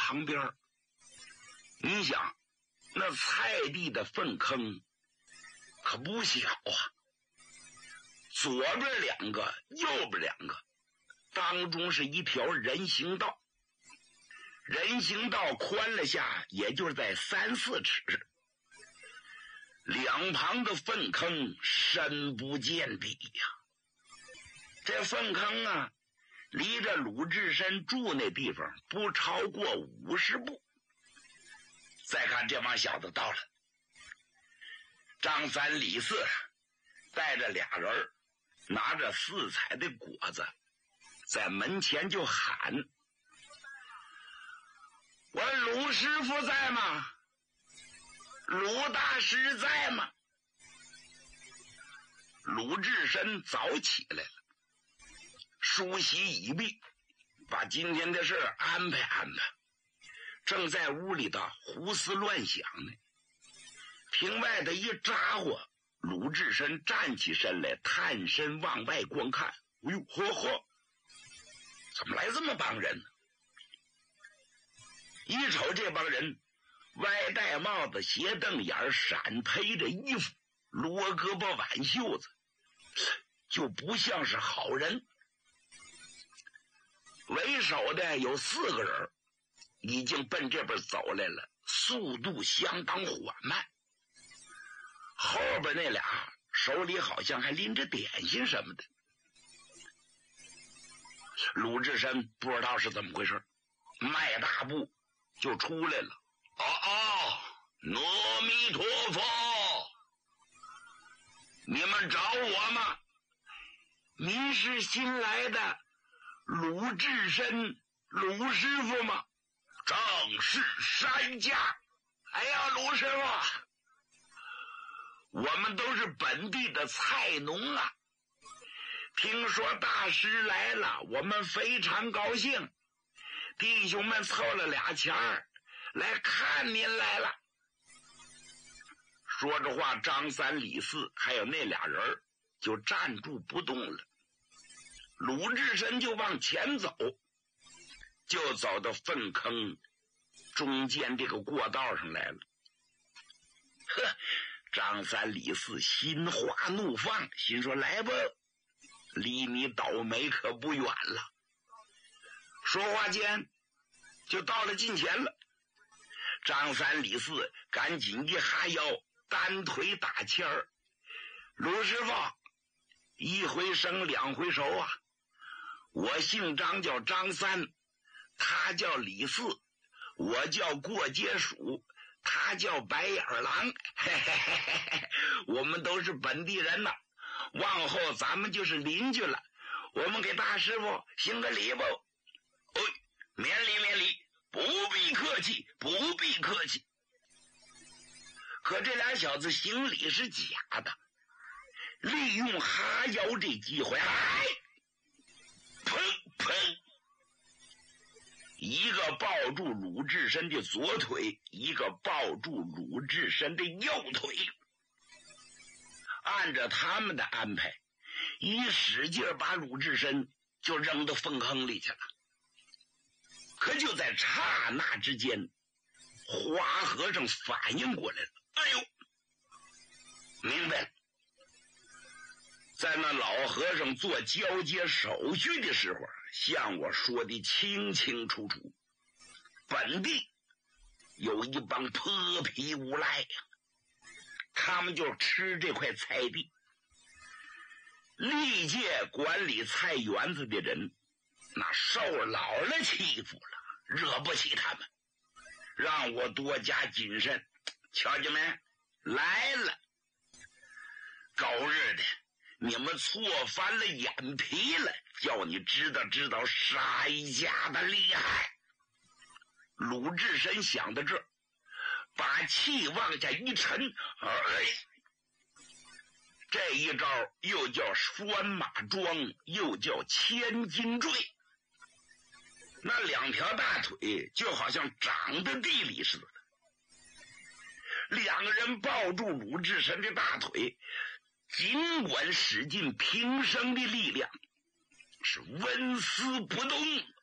旁边。你想那菜地的粪坑可不小啊，左边2个，右边2个，当中是一条人行道，人行道宽了下也就是在3、4尺，两旁的粪坑深不见底呀。这粪坑啊，离着鲁智深住那地方不超过50步。再看这帮小子到了，张三李四带着俩人，拿着4彩的果子，在门前就喊：我说鲁师傅在吗？鲁大师在吗？鲁智深早起来了，梳洗已毕，把今天的事安排安排，正在屋里的胡思乱想呢。屏外的一咋呼，鲁智深站起身来，探身往外观看。哎呦呵呵，怎么来这么帮人呢？一瞅这帮人，歪戴帽子，斜瞪眼，闪披着衣服，罗胳膊挽袖子，就不像是好人。为首的有4个人，已经奔这边走来了，速度相当缓慢。后边那俩手里好像还拎着点心什么的。鲁智深不知道是怎么回事，迈大步就出来了。阿弥陀佛，你们找我吗？您是新来的鲁智深鲁师傅吗？正是山家。哎呀，鲁师傅，我们都是本地的菜农啊，听说大师来了，我们非常高兴，弟兄们凑了俩钱儿来看您来了。说着话，张三李四还有那俩人就站住不动了。鲁智深就往前走，就走到粪坑中间这个过道上来了。张三李四心花怒放，心说来吧，离你倒霉可不远了。说话间就到了近前了，张三李四赶紧一哈腰，单腿打签儿。鲁师傅，一回生两回熟啊，我姓张叫张三，他叫李四，我叫过街鼠，他叫白眼狼，嘿嘿嘿嘿，我们都是本地人呐，往后咱们就是邻居了，我们给大师傅行个礼吧。免礼免礼，不必客气，不必客气。可这俩小子行礼是假的，利用哈腰这机会，砰砰，一个抱住鲁智深的左腿，一个抱住鲁智深的右腿。按照他们的安排，一使劲把鲁智深就扔到粪坑里去了。可就在刹那之间，花和尚反应过来了，哎呦，明白了。在那老和尚做交接手续的时候，向我说的清清楚楚，本地有一帮泼皮无赖呀，他们就吃这块菜地。历届管理菜园子的人，那受老了欺负了，惹不起他们，让我多加谨慎。瞧见没？来了，狗日的，你们错翻了眼皮了，叫你知道知道杀一家的厉害。鲁智深想到这儿，把气往下一沉，这一招又叫拴马桩，又叫千斤坠。那两条大腿就好像长在地里似的，两个人抱住鲁智深的大腿，尽管使尽平生的力量，是纹丝不动。